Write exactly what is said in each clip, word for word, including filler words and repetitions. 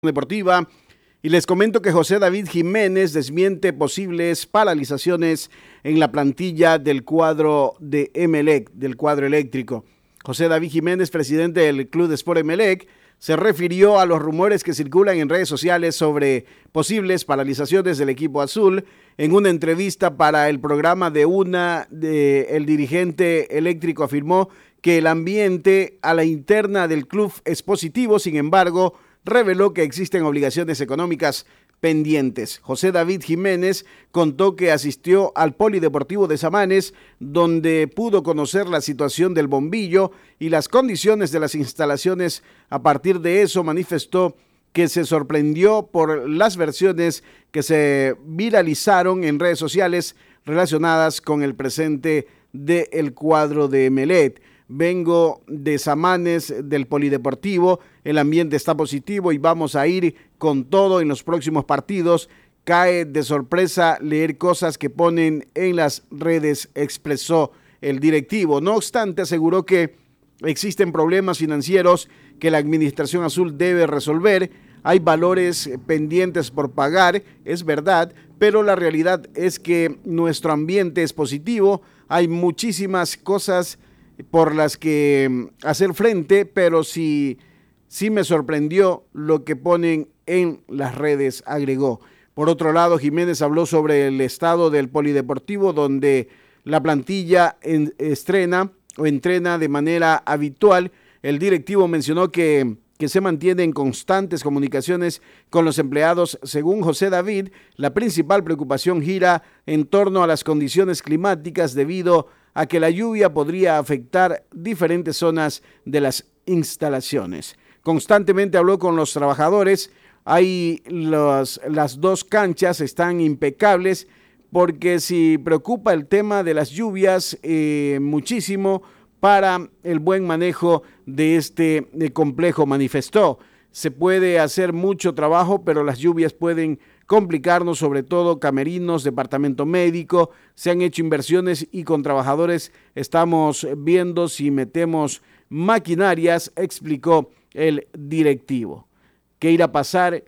Deportiva y les comento que José David Jiménez desmiente posibles paralizaciones en la plantilla del cuadro de Emelec, del cuadro eléctrico. José David Jiménez, presidente del Club de Sport Emelec, se refirió a los rumores que circulan en redes sociales sobre posibles paralizaciones del equipo azul. En una entrevista para el programa de una, de, el dirigente eléctrico afirmó que el ambiente a la interna del club es positivo, sin embargo, reveló que existen obligaciones económicas pendientes. José David Jiménez contó que asistió al Polideportivo de Samanes, donde pudo conocer la situación del bombillo y las condiciones de las instalaciones. A partir de eso, manifestó que se sorprendió por las versiones que se viralizaron en redes sociales relacionadas con el presente del cuadro de Emelec. Vengo de Samanes, del Polideportivo, el ambiente está positivo y vamos a ir con todo en los próximos partidos. Cae de sorpresa leer cosas que ponen en las redes, expresó el directivo. No obstante, aseguró que existen problemas financieros que la administración azul debe resolver. Hay valores pendientes por pagar, es verdad, pero la realidad es que nuestro ambiente es positivo. Hay muchísimas cosas por las que hacer frente, pero sí, sí me sorprendió lo que ponen en las redes, agregó. Por otro lado, Jiménez habló sobre el estado del Polideportivo, donde la plantilla en, estrena o entrena de manera habitual. El directivo mencionó que, que se mantiene en constantes comunicaciones con los empleados. Según José David, la principal preocupación gira en torno a las condiciones climáticas debido a que la lluvia podría afectar diferentes zonas de las instalaciones. Constantemente habló con los trabajadores. Hay los, las dos canchas están impecables porque si preocupa el tema de las lluvias eh, muchísimo para el buen manejo de este de complejo, manifestó. Se puede hacer mucho trabajo, pero las lluvias pueden complicarnos, sobre todo camerinos, departamento médico. Se han hecho inversiones y con trabajadores estamos viendo si metemos maquinarias, explicó el directivo. ¿Qué irá a pasar?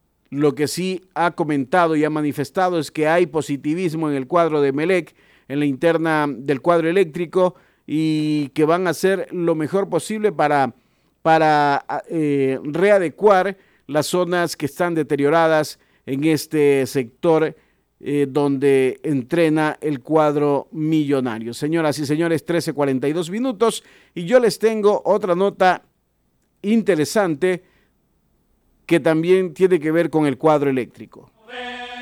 Lo que sí ha comentado y ha manifestado es que hay positivismo en el cuadro de Emelec, en la interna del cuadro eléctrico, y que van a hacer lo mejor posible para, para eh, readecuar las zonas que están deterioradas en este sector eh, donde entrena el cuadro millonario. Señoras y señores, trece cuarenta y dos minutos y yo les tengo otra nota interesante que también tiene que ver con el cuadro eléctrico.